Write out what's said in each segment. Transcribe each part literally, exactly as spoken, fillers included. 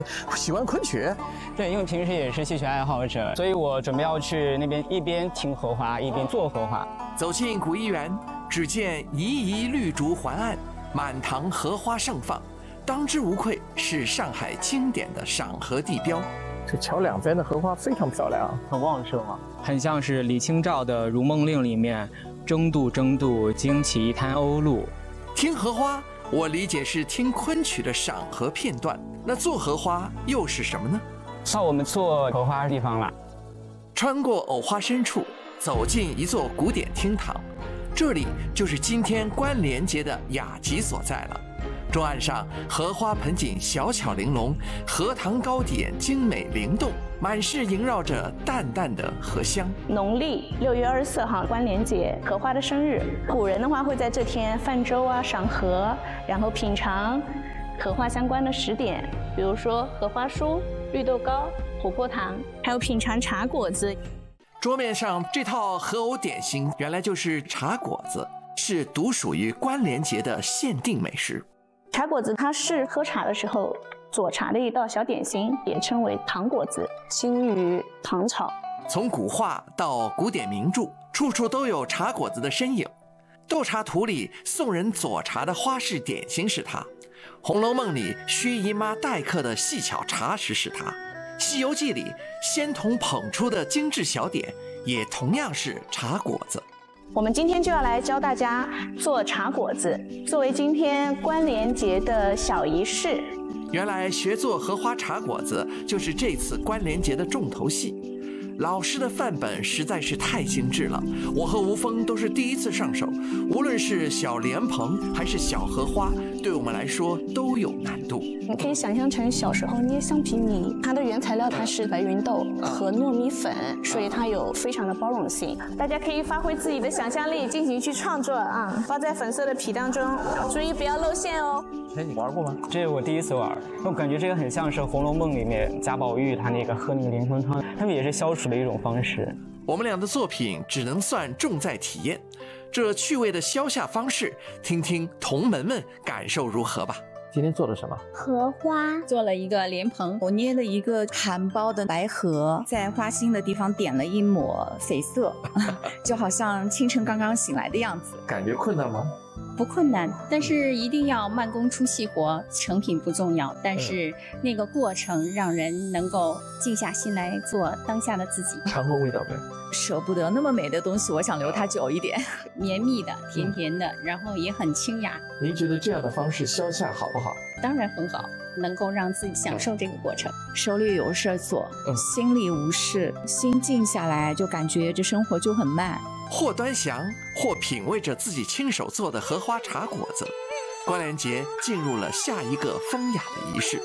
喜欢昆曲？ 对，因为平时也是戏曲爱好者，所以我准备要去那边一边听荷花一边做荷花。 走进古漪园，只见猗猗绿竹环岸，满堂荷花盛放，当之无愧是上海经典的赏荷地标。这桥两边的荷花非常漂亮，很旺盛啊， 很像是李清照的《如梦令》里面“争渡争渡，惊起一滩鸥鹭”。 听荷花，我理解是听昆曲的赏荷片段，那做荷花又是什么呢？ 到我们做荷花的地方了， 穿过藕花深处，走进一座古典厅堂，这里就是今天观联节的雅集所在了。桌案上荷花盆景小巧玲珑，荷塘糕点精美灵动，满室萦绕着淡淡的荷香。 农历六月二十四号观联节，荷花的生日，古人的话会在这天泛舟啊、赏荷，然后品尝荷花相关的食点，比如说荷花酥、绿豆糕、琥珀糖，还有品尝茶果子。 桌面上这套荷藕点心原来就是茶果子，是独属于观联节的限定美食。 茶果子它是喝茶的时候佐茶的一道小点心，也称为糖果子，兴于唐朝。 从古画到古典名著，处处都有茶果子的身影。斗茶图里送人佐茶的花式点心是它，《红楼梦》里薛姨妈待客的细巧茶食是它，《西游记》里仙童捧出的精致小点也同样是茶果子。 我们今天就要来教大家做茶果子，作为今天观联节的小仪式。 原来学做荷花茶果子就是这次观联节的重头戏。老师的范本实在是太精致了，我和吴峰都是第一次上手，无论是小莲蓬还是小荷花，对我们来说都有难度。 你可以想象成小时候捏橡皮泥，它的原材料它是白芸豆和糯米粉，所以它有非常的包容性。大家可以发挥自己的想象力进行去创作啊，包在粉色的皮当中，注意不要露馅哦。 哎，你玩过吗？ 这是我第一次玩，我感觉这个很像是《红楼梦》里面贾宝玉他那个喝那个莲蓬汤，他们也是消暑的一种方式。 我们俩的作品只能算重在体验，这趣味的消夏方式，听听同门们感受如何吧。今天做了什么？ 荷花，做了一个莲蓬，我捏了一个含苞的白荷，在花心的地方点了一抹绯色，就好像清晨刚刚醒来的样子。 感觉困难吗？ 不困难，但是一定要慢工出细活，成品不重要，但是那个过程让人能够静下心来做当下的自己。 尝过味道没？ 舍不得那么美的东西，我想留它久一点。绵密的，甜甜的，然后也很清雅。 您觉得这样的方式消夏好不好？ 当然很好，能够让自己享受这个过程。手里有事做，嗯、心里无事，心静下来，就感觉这生活就很慢。 或端详，或品味着自己亲手做的荷花茶果子，观联节进入了下一个风雅的仪式。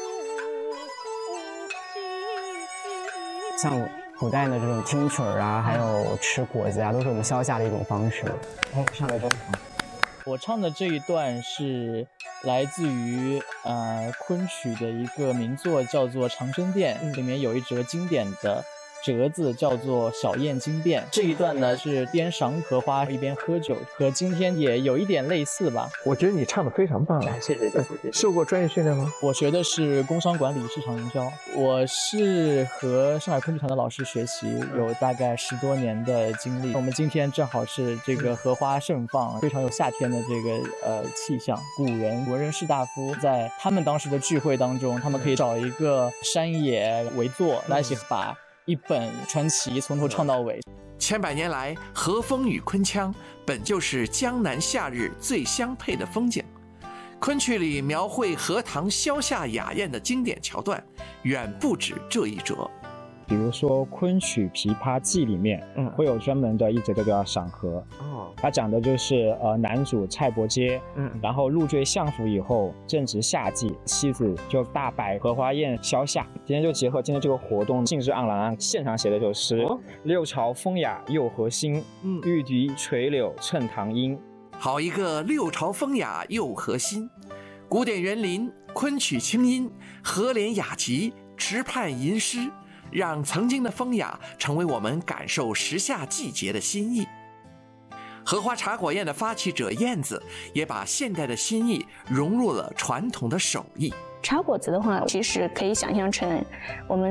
像古代的这种听曲儿啊，还有吃果子啊，都是我们消夏的一种方式。哎，上来真好。 我唱的这一段是来自于呃昆曲的一个名作，叫做《长生殿》，里面有一折经典的折子叫做小燕惊变。这一段呢是边赏荷花一边喝酒，和今天也有一点类似吧。 我觉得你唱得非常棒啊！ 谢谢谢谢。 受过专业训练吗？ 我学的是工商管理市场营销，我是和上海昆剧团的老师学习，有大概十多年的经历。我们今天正好是这个荷花盛放，非常有夏天的这个呃气象。古人文人士大夫在他们当时的聚会当中，他们可以找一个山野为座，来一起把一本传奇从头唱到尾。 千百年来，荷风与昆腔本就是江南夏日最相配的风景。昆曲里描绘荷塘消夏雅宴的经典桥段，远不止这一折。 比如说昆曲《琵琶记》里面，嗯，会有专门的一节叫做赏荷。哦，它讲的就是呃男主蔡伯喈，嗯，然后入赘相府以后，正值夏季，妻子就大摆荷花宴消夏。今天就结合今天这个活动，兴致盎然，现场写的首诗：哦、六朝风雅又荷馨，嗯，玉笛垂柳衬堂音。 好一个六朝风雅又荷馨！古典园林、昆曲清音、荷莲雅集、池畔吟诗，让曾经的风雅成为我们感受时下季节的心意。荷花茶果宴的发起者燕子也把现代的心意融入了传统的手艺。 茶果子的话，其实可以想象成我们